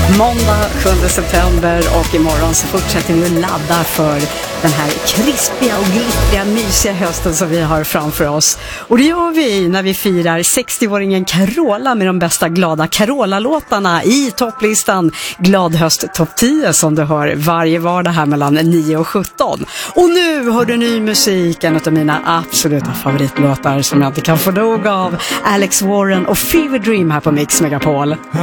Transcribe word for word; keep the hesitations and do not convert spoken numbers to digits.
Måndag sjunde september och imorgon så fortsätter vi att ladda för den här krispiga och glittriga, mysiga hösten som vi har framför oss. Och det gör vi när vi firar sextioåringen Carola med de bästa glada Carola-låtarna i topplistan Glad höst topp tio som du hör varje vardag här mellan nio och sjutton. Och nu hör du ny musik, en av mina absoluta favoritlåtar som jag inte kan få nog av, Alex Warren och Fever Dream här på Mix Megapol.